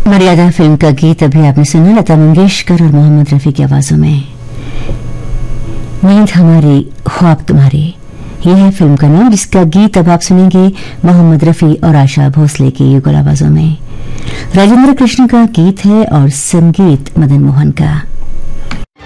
मर्यादा फिल्म का गीत अभी आपने सुना, लता मंगेशकर और मोहम्मद रफी की आवाजों में। नींद हमारी ख्वाब तुम्हारे, यह है फिल्म का नाम, जिसका गीत अब आप सुनेंगे मोहम्मद रफी और आशा भोसले की युगल आवाजों में। राजेंद्र कृष्ण का गीत है और संगीत मदन मोहन का।